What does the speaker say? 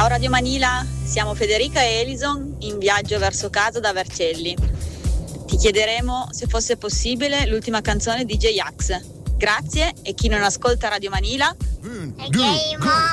Ciao Radio Manila, siamo Federica e Elison in viaggio verso casa da Vercelli. Ti chiederemo se fosse possibile l'ultima canzone di J-Ax. Grazie, e chi non ascolta Radio Manila È gay,